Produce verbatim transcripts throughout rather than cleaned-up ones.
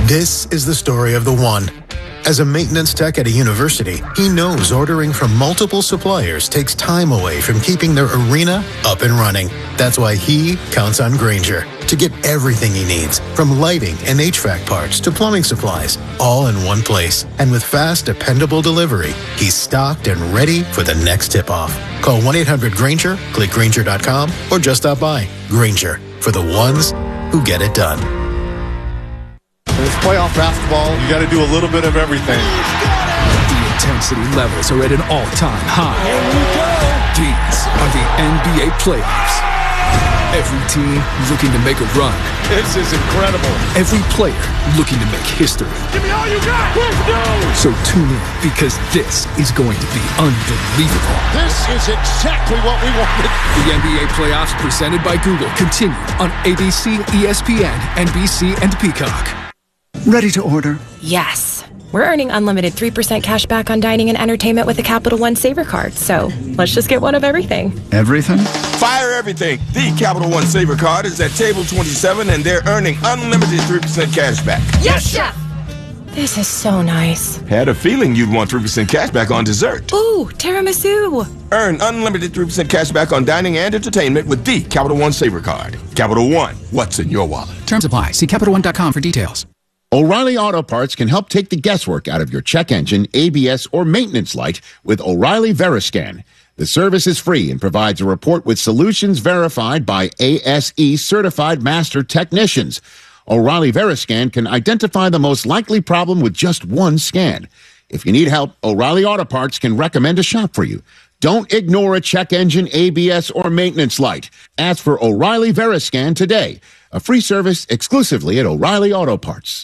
This is the story of the one. As a maintenance tech at a university, he knows ordering from multiple suppliers takes time away from keeping their arena up and running. That's why he counts on Grainger to get everything he needs, from lighting and H V A C parts to plumbing supplies, all in one place. And with fast, dependable delivery, he's stocked and ready for the next tip-off. Call one eight hundred Grainger, click Grainger dot com, or just stop by. Grainger, for the ones who get it done. It's playoff basketball. You got to do a little bit of everything. The intensity levels are at an all-time high. Here we go. These are the N B A playoffs. Every team looking to make a run. This is incredible. Every player looking to make history. Give me all you got. Let's go. So tune in, because this is going to be unbelievable. This is exactly what we wanted. The N B A playoffs presented by Google continue on A B C, E S P N, N B C, and Peacock. Ready to order? Yes. We're earning unlimited three percent cash back on dining and entertainment with a Capital One Saver card, so let's just get one of everything. Everything? Fire everything. The Capital One Saver card is at table twenty-seven, and they're earning unlimited three percent cash back. Yes, Chef! This is so nice. Had a feeling you'd want three percent cash back on dessert. Ooh, tiramisu. Earn unlimited three percent cash back on dining and entertainment with the Capital One Saver card. Capital One, what's in your wallet? Terms apply. See Capital One dot com for details. O'Reilly Auto Parts can help take the guesswork out of your check engine, A B S, or maintenance light with O'Reilly Veriscan. The service is free and provides a report with solutions verified by A S E certified master technicians. O'Reilly Veriscan can identify the most likely problem with just one scan. If you need help, O'Reilly Auto Parts can recommend a shop for you. Don't ignore a check engine, A B S, or maintenance light. Ask for O'Reilly Veriscan today. A free service exclusively at O'Reilly Auto Parts.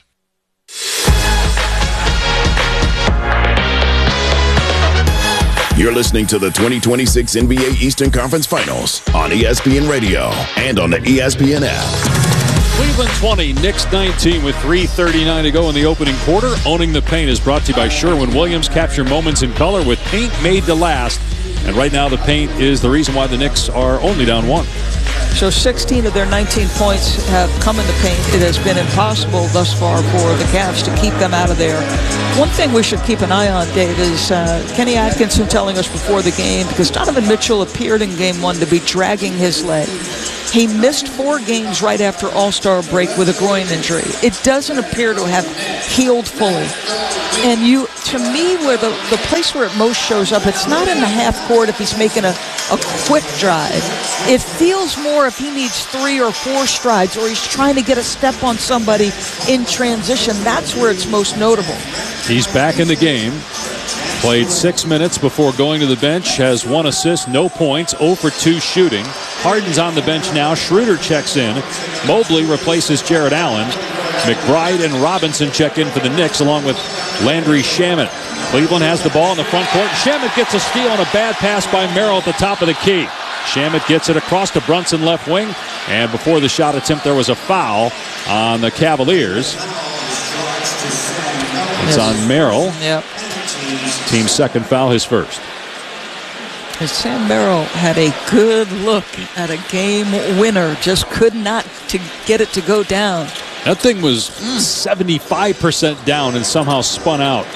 You're listening to the twenty twenty-six N B A Eastern Conference Finals on E S P N Radio and on the E S P N app. Cleveland twenty, Knicks nineteen with three thirty-nine to go in the opening quarter. Owning the Paint is brought to you by Sherwin-Williams. Capture moments in color with paint made to last. And right now the paint is the reason why the Knicks are only down one. So sixteen of their nineteen points have come in the paint. It has been impossible thus far for the Cavs to keep them out of there. One thing we should keep an eye on, Dave, is uh, Kenny Atkinson telling us before the game, because Donovan Mitchell appeared in game one to be dragging his leg. He missed four games right after All-Star break with a groin injury. It doesn't appear to have healed fully. And you, to me, where the, the place where it most shows up, it's not in the half court if he's making a, a quick drive. It feels more if he needs three or four strides, or he's trying to get a step on somebody in transition. That's where it's most notable. He's back in the game. Played six minutes before going to the bench. Has one assist, no points, zero for two shooting. Harden's on the bench now. Schroeder checks in. Mobley replaces Jarrett Allen. McBride and Robinson check in for the Knicks, along with Landry Shamet. Cleveland has the ball in the front court. Shamet gets a steal on a bad pass by Merrill at the top of the key. Shamet gets it across to Brunson left wing. And before the shot attempt, there was a foul on the Cavaliers. It's yes. on Merrill. Yep. Team's second foul, his first. And Sam Merrill had a good look at a game winner, just could not to get it to go down. That thing was mm. seventy-five percent down and somehow spun out.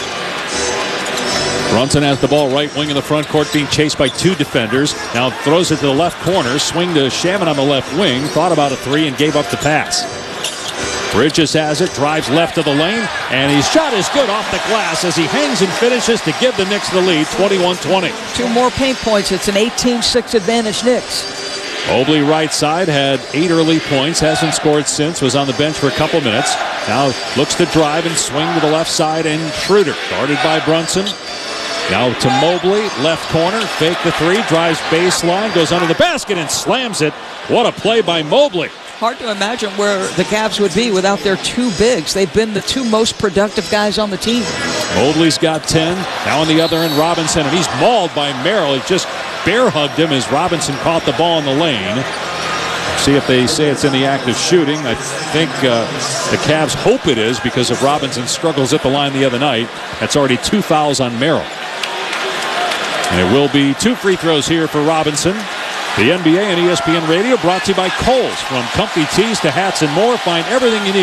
Brunson has the ball right wing in the front court, being chased by two defenders. Now throws it to the left corner. Swing to Shamet on the left wing. Thought about a three and gave up the pass. Bridges has it, drives left of the lane, and his shot is good off the glass as he hangs and finishes to give the Knicks the lead, twenty-one twenty. Two more paint points. It's an eighteen six advantage Knicks. Mobley right side had eight early points, hasn't scored since, was on the bench for a couple minutes. Now looks to drive and swing to the left side, and Schroeder guarded by Brunson. Now to Mobley, left corner, fake the three, drives baseline, goes under the basket and slams it. What a play by Mobley. Hard to imagine where the Cavs would be without their two bigs. They've been the two most productive guys on the team. Mobley's got ten. Now on the other end, Robinson, and he's mauled by Merrill. He just bear hugged him as Robinson caught the ball in the lane. See if they say it's in the act of shooting. I think uh, the Cavs hope it is, because if Robinson struggles at the line the other night, that's already two fouls on Merrill. And it will be two free throws here for Robinson. The N B A and E S P N Radio brought to you by Kohl's. From comfy tees to hats and more, find everything you need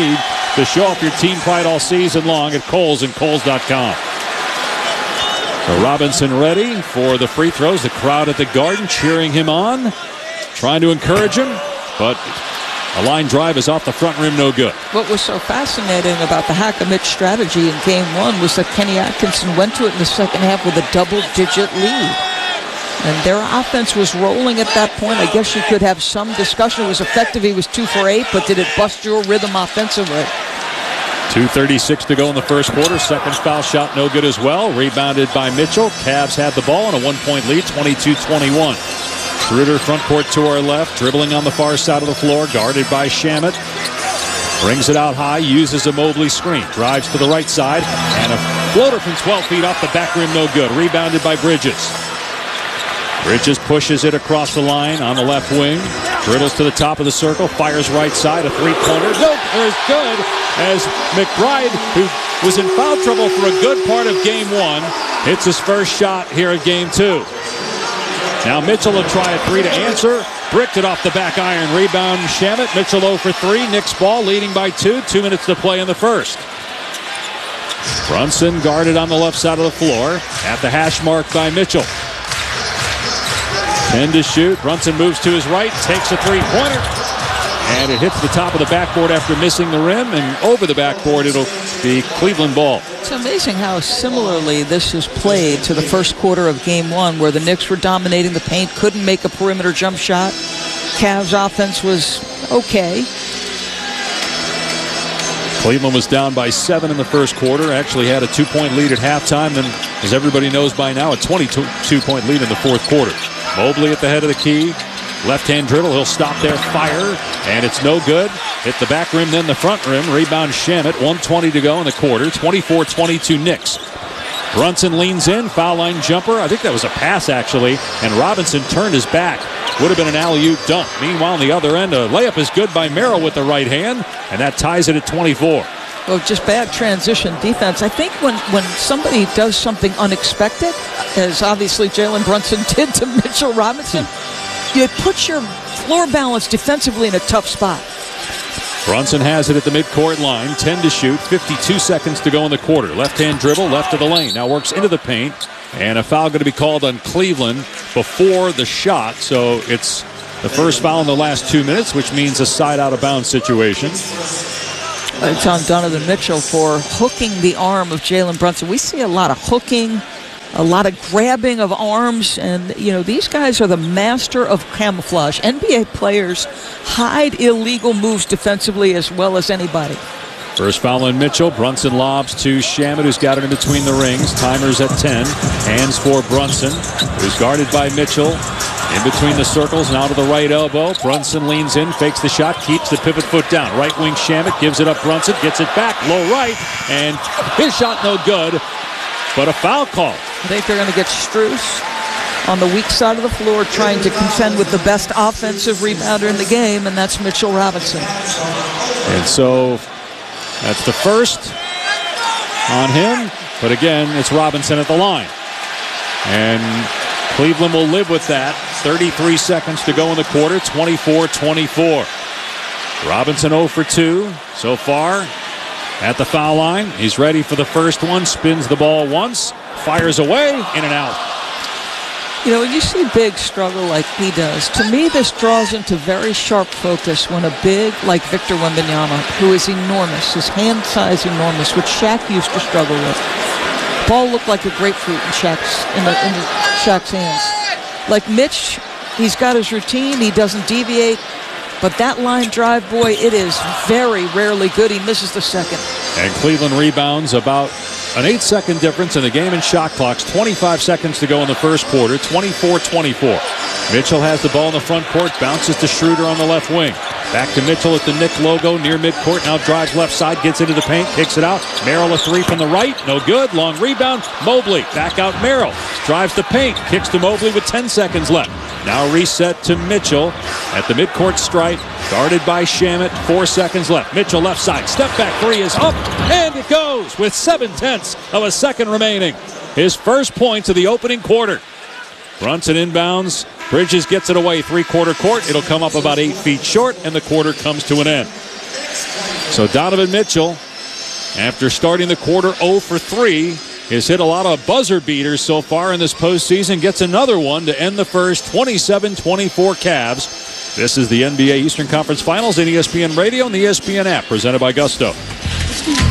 to show off your team pride all season long at Kohl's and Kohl's dot com. So Robinson ready for the free throws. The crowd at the Garden cheering him on, trying to encourage him, but a line drive is off the front rim, no good. What was so fascinating about the Hack-a-Mitch strategy in game one was that Kenny Atkinson went to it in the second half with a double-digit lead. And their offense was rolling at that point. I guess you could have some discussion. It was effective. He was two for eight, but did it bust your rhythm offensively? two thirty-six to go in the first quarter. Second foul shot, no good as well. Rebounded by Mitchell. Cavs had the ball and a one-point lead, twenty-two twenty-one. Schroeder front court to our left, dribbling on the far side of the floor, guarded by Shamet. Brings it out high, uses a Mobley screen, drives to the right side, and a floater from twelve feet off the back rim, no good. Rebounded by Bridges. Bridges pushes it across the line on the left wing, dribbles to the top of the circle, fires right side, a three-pointer. No, is good as McBride, who was in foul trouble for a good part of game one, hits his first shot here at game two. Now Mitchell will try a three to answer. Bricked it off the back iron. Rebound Shamet. Mitchell zero for three. Knicks ball leading by two. Two minutes to play in the first. Brunson guarded on the left side of the floor at the hash mark by Mitchell. ten to shoot. Brunson moves to his right. Takes a three-pointer. And it hits the top of the backboard after missing the rim. And over the backboard, it'll be Cleveland ball. It's amazing how similarly this is played to the first quarter of game one, where the Knicks were dominating the paint, couldn't make a perimeter jump shot. Cavs offense was okay. Cleveland was down by seven in the first quarter. Actually had a two-point lead at halftime. Then, as everybody knows by now, a twenty-two point lead in the fourth quarter. Mobley at the head of the key. Left-hand dribble. He'll stop there, fire, and it's no good. Hit the back rim, then the front rim. Rebound Shamet. one twenty to go in the quarter. twenty-four twenty-two Knicks. Brunson leans in. Foul line jumper. I think that was a pass, actually. And Robinson turned his back. Would have been an alley-oop dunk. Meanwhile, on the other end, a layup is good by Merrill with the right hand. And that ties it at twenty-four. Well, just bad transition defense. I think when, when somebody does something unexpected, as obviously Jalen Brunson did to Mitchell Robinson, you put your floor balance defensively in a tough spot. Brunson has it at the midcourt line. ten to shoot. fifty-two seconds to go in the quarter. Left-hand dribble, left of the lane. Now works into the paint. And a foul going to be called on Cleveland before the shot. So it's the first foul in the last two minutes, which means a side out-of-bounds situation. It's on Donovan Mitchell for hooking the arm of Jalen Brunson. We see a lot of hooking, a lot of grabbing of arms, and you know these guys are the master of camouflage. N B A players hide illegal moves defensively as well as anybody. First foul on Mitchell. Brunson lobs to Shamet, who's got it in between the rings. Timer's at ten. Hands for Brunson, who's guarded by Mitchell. In between the circles, now to the right elbow. Brunson leans in, fakes the shot, keeps the pivot foot down. Right wing Shamet gives it up. Brunson gets it back, low right, and his shot no good, but a foul call. I think they're going to get Strus on the weak side of the floor trying to contend with the best offensive rebounder in the game, and that's Mitchell Robinson. And so that's the first on him, but again, it's Robinson at the line. And Cleveland will live with that. thirty-three seconds to go in the quarter, twenty-four twenty-four. Robinson zero for two so far at the foul line. He's ready for the first one, spins the ball once, fires away, in and out. You know, when you see Big struggle like he does, to me this draws into very sharp focus when a big like Victor Wembanyama, who is enormous, his hand size enormous, which Shaq used to struggle with. Ball looked like a grapefruit in Shaq's, in the, in the Shaq's hands. Like Mitch, he's got his routine, he doesn't deviate, but that line drive, boy, it is very rarely good. He misses the second. And Cleveland rebounds about an eight-second difference in the game and shot clocks. twenty-five seconds to go in the first quarter, twenty-four twenty-four. Mitchell has the ball in the front court, bounces to Schroeder on the left wing. Back to Mitchell at the Knick logo near midcourt. Now drives left side, gets into the paint, kicks it out. Merrill a three from the right, no good. Long rebound. Mobley back out Merrill. Drives the paint, kicks to Mobley with ten seconds left. Now reset to Mitchell at the midcourt stripe, guarded by Shamet. Four seconds left. Mitchell left side, step back three is up, and it goes with seven tenths of a second remaining. His first points of the opening quarter. Brunson inbounds. Bridges gets it away three-quarter court. It'll come up about eight feet short, and the quarter comes to an end. So Donovan Mitchell, after starting the quarter oh for three, has hit a lot of buzzer beaters so far in this postseason. Gets another one to end the first. twenty-seven twenty-four Cavs. This is the N B A Eastern Conference Finals on E S P N Radio and the E S P N app, presented by Gusto.